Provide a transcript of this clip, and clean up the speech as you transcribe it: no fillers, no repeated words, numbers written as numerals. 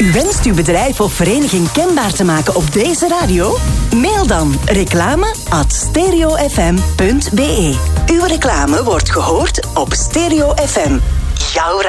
U wenst uw bedrijf of vereniging kenbaar te maken op deze radio? Mail dan reclame@stereofm.be. Uw reclame wordt gehoord op Stereo FM. Jouw